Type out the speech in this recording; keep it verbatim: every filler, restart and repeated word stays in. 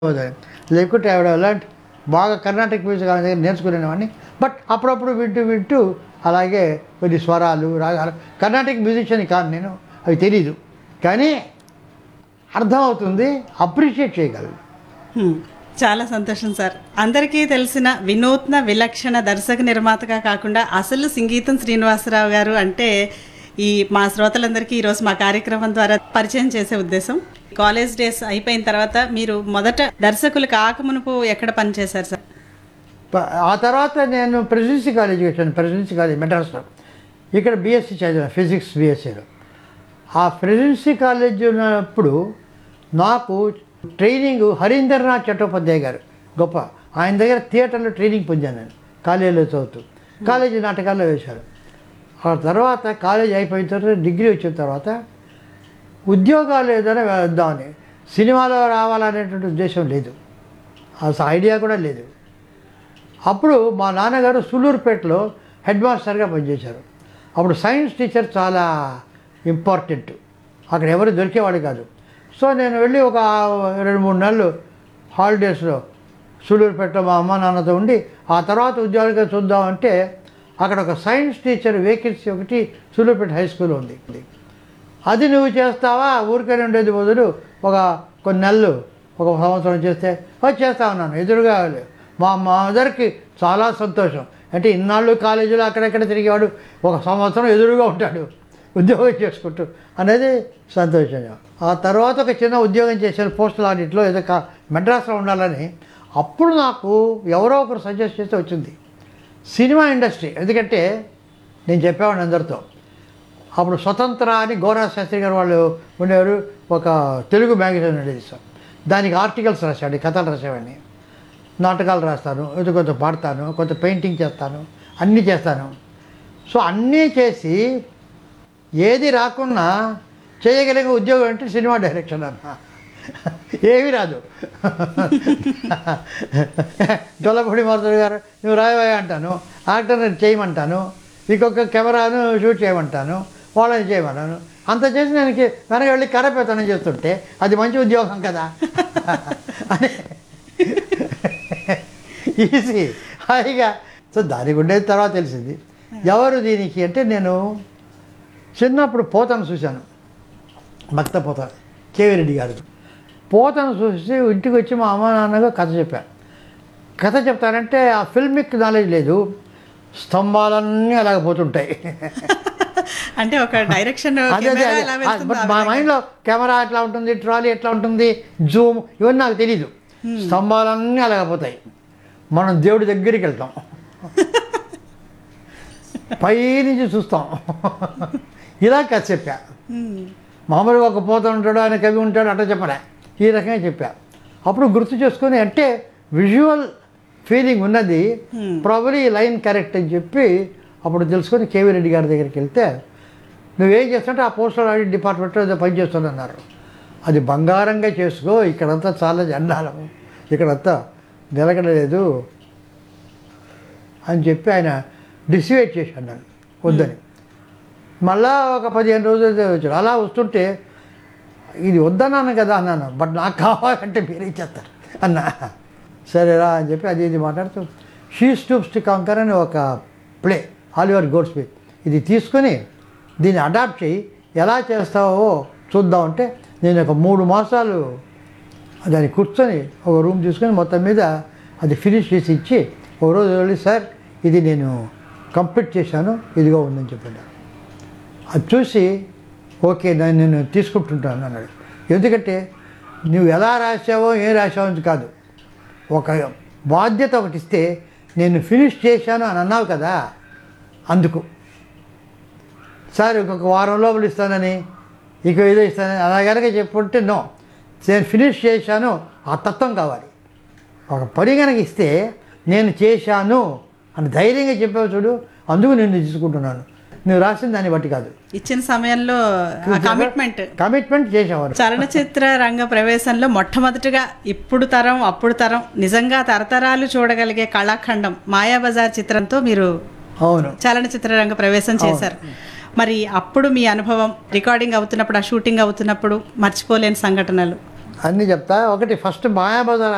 లేకుంటే ఆవిడ అలాంటి బాగా కర్ణాటక మ్యూజిక్ ఆమె దగ్గర నేర్చుకునేవాడిని. బట్ అప్పుడప్పుడు వింటూ వింటూ అలాగే కొన్ని స్వరాలు రాగాలు, కర్ణాటక మ్యూజిషియన్ కాదు నేను, అవి తెలీదు, కానీ అర్థమవుతుంది, అప్రిషియేట్ చేయగలను. హ్మ్. చాలా సంతోషం సార్. అందరికీ తెలిసిన వినూత్న విలక్షణ దర్శక నిర్మాతగా కాకుండా అసలు సంగీతం శ్రీనివాసరావు గారు అంటే ఈ మా శ్రోతలందరికీ ఈరోజు మా కార్యక్రమం ద్వారా పరిచయం చేసే ఉద్దేశం. కాలేజ్ డేస్ అయిపోయిన తర్వాత మీరు మొదట దర్శకులు కాకమునుపు ఎక్కడ పనిచేశారు సార్? ప- ఆ తర్వాత నేను ప్రెసిడెన్సీ కాలేజీకి వచ్చాను. ప్రెసిడెన్సీ కాలేజ్ మెడ్రాస్లో. ఇక్కడ బీఎస్సీ చదివాను, ఫిజిక్స్ బీఎస్సీలో. ఆ ప్రెసిడెన్సీ కాలేజ్ ఉన్నప్పుడు నాకు ట్రైనింగ్ హరీంద్రనాథ్ చట్టోపాధ్యాయ గారు, గొప్ప ఆయన దగ్గర థియేటర్లో ట్రైనింగ్ పొందాను నేను కాలేజీలో చదువుతూ. కాలేజీ నాటకాల్లో వేశారు. ఆ తర్వాత కాలేజీ అయిపోయిన తర్వాత డిగ్రీ వచ్చిన తర్వాత ఉద్యోగాలు ఏదైనా వేద్దామని, సినిమాలో రావాలనేటువంటి ఉద్దేశం లేదు, అసలు ఐడియా కూడా లేదు. అప్పుడు మా నాన్నగారు సులూరుపేటలో హెడ్ మాస్టర్గా పనిచేశారు. అప్పుడు సైన్స్ టీచర్ చాలా ఇంపార్టెంట్, అక్కడ ఎవరు దొరికేవాడు కాదు. సో నేను వెళ్ళి ఒక రెండు మూడు నెలలు హాలిడేస్లో సులూరుపేటలో మా అమ్మ నాన్నతో ఉండి, ఆ తర్వాత ఉద్యోగాలుగా చూద్దామంటే అక్కడ ఒక సైన్స్ టీచర్ వేకెన్సీ ఒకటి సులూరుపేట హై స్కూల్లో ఉంది. అది నువ్వు చేస్తావా, ఊరికనే ఉండేది బదులు ఒక కొన్ని నెలలు ఒక సంవత్సరం చేస్తే అది చేస్తా ఉన్నాను. ఎదురుగా మా మదర్కి చాలా సంతోషం. అంటే ఇన్నాళ్ళు కాలేజీలో అక్కడెక్కడ తిరిగేవాడు, ఒక సంవత్సరం ఎదురుగా ఉంటాడు ఉద్యోగం చేసుకుంటూ అనేది సంతోషంగా. ఆ తర్వాత ఒక చిన్న ఉద్యోగం చేశాను పోస్టల్ ఆడిట్లో, ఏదో కా మెడ్రాస్లో ఉండాలని. అప్పుడు నాకు ఎవరో ఒకరు సజెస్ట్ చేస్తే వచ్చింది సినిమా ఇండస్ట్రీ. ఎందుకంటే నేను చెప్పేవాడిని అందరితో, అప్పుడు స్వతంత్ర అని గోరా శాస్త్రి గారు వాళ్ళు ఉండేవారు, ఒక తెలుగు మ్యాగజైన్ ఉండేది సార్. దానికి ఆర్టికల్స్ రాశాడు, కథలు రాసేవాడిని, నాటకాలు రాస్తాను, ఏదో కొంత పాడతాను, కొంత పెయింటింగ్ చేస్తాను, అన్నీ చేస్తాను. సో అన్నీ చేసి ఏది రాకున్నా చేయగలిగే ఉద్యోగం అంటే సినిమా డైరెక్షన్ అన్న. ఏమీ రాదు. డొల్లపూడి మారుతుడు గారు నువ్వు రాయవా అంటాను, యాక్టర్ని చేయమంటాను, ఇంకొక కెమెరాను షూట్ చేయమంటాను, వాళ్ళని చేయమన్నాను. అంత చేసి నేను వెనక వెళ్ళి కరపేతనం చేస్తుంటే అది మంచి ఉద్యోగం కదా అని ఈజీ హాయిగా. సో దానికి ఉండేది తర్వాత తెలిసింది. ఎవరు దీనికి అంటే, నేను చిన్నప్పుడు పోతను చూశాను, భక్త పోత కేవీ రెడ్డి గారు. పోతను చూసి ఇంటికి వచ్చి మా అమ్మ నాన్నగా కథ చెప్పాను. కథ చెప్తానంటే ఆ ఫిల్మిక్ నాలెడ్జ్ లేదు, స్తంభాలన్నీ అలాగ పోతుంటాయి. అంటే ఒక డైరెక్షన్ అదే అదే అదే బట్ మా మైండ్లో కెమెరా ఎట్లా ఉంటుంది, ట్రాలీ ఎట్లా ఉంటుంది, జూమ్ ఇవన్నీ నాకు తెలీదు. స్తంభాలన్నీ అలాగ పోతాయి. మనం దేవుడి దగ్గరికి వెళ్తాం, పై నుంచి చూస్తాం. ఇలా కథ చెప్పా. మామూలుగా ఒక పోత ఉంటాడు, ఆయన కవి ఉంటాడు, అట్లా చెప్పలే, ఈ రకంగా చెప్పా. అప్పుడు గుర్తు చేసుకొని అంటే విజువల్ ఫీలింగ్ ఉన్నది, ప్రాబబ్లీ లైన్ కరెక్ట్ అని చెప్పి అప్పుడు తెలుసుకొని కేవీ రెడ్డి గారి దగ్గరికి వెళ్తే, నువ్వేం చేస్తుంటే ఆ పోస్టల్ ఆడిట్ డిపార్ట్మెంట్లో ఏదో పని చేస్తున్నారు, అది బంగారంగా చేసుకో, ఇక్కడంతా చాలా జెండాలం, ఇక్కడంతా నిలకడలేదు అని చెప్పి ఆయన డిసివేట్ చేశాను నన్ను వద్దని. మళ్ళా ఒక పదిహేను రోజులు వచ్చాడు. అలా వస్తుంటే ఇది వద్దన్నాను కదా అన్నాను, బట్ నాకు కావాలంటే మీరే ఇచ్చేస్తారు అన్నా. సరేరా అని చెప్పి అది ఇది మాట్లాడుతూ షీ స్టూప్స్ టు కాంకర్ అని ఒక ప్లే, ఆలివర్ గోల్డ్స్మిత్, ఇది తీసుకొని దీన్ని అడాప్ట్ చేయి, ఎలా చేస్తావో చూద్దామంటే నేను ఒక మూడు మాసాలు దాన్ని కూర్చొని ఒక రూమ్ తీసుకొని మొత్తం మీద అది ఫినిష్ చేసి ఇచ్చి ఒక రోజు వెళ్ళి, సార్ ఇది నేను కంప్లీట్ చేశాను, ఇదిగో ఉందని చెప్పాను. అది చూసి ఓకే నేను నేను తీసుకుంటుంటాను అన్నాడు. ఎందుకంటే నువ్వు ఎలా రాసావో ఏం రాసావో అని కాదు, ఒక బాధ్యత ఒకటి ఇస్తే నేను ఫినిష్ చేశాను అని అన్నావు కదా, అందుకు సార్ ఇంకొక వారం లోపల ఇస్తానని, ఇక ఏదో ఇస్తానని అలా కనుక చెప్పుంటే నో, నేను ఫినిష్ చేశాను ఆ తత్వం కావాలి. ఒక పని కనుక ఇస్తే నేను చేశాను అని ధైర్యంగా చెప్పావు చూడు, అందుకు నేను తీసుకుంటున్నాను, నువ్వు రాసిన దాన్ని బట్టి కాదు, ఇచ్చిన సమయంలో కమిట్మెంట్ కమిట్మెంట్ చేసేవారు. చలనచిత్ర రంగ ప్రవేశంలో మొట్టమొదటిగా ఇప్పుడు తరం అప్పుడు తరం నిజంగా తరతరాలు చూడగలిగే కళాఖండం మాయాబజార్ చిత్రంతో మీరు అవును చలనచిత్ర రంగ ప్రవేశం చేశారు. మరి అప్పుడు మీ అనుభవం, రికార్డింగ్ అవుతున్నప్పుడు, ఆ షూటింగ్ అవుతున్నప్పుడు మర్చిపోలేని సంఘటనలు అన్నీ చెప్తా. ఒకటి ఫస్ట్ మాయాబజార్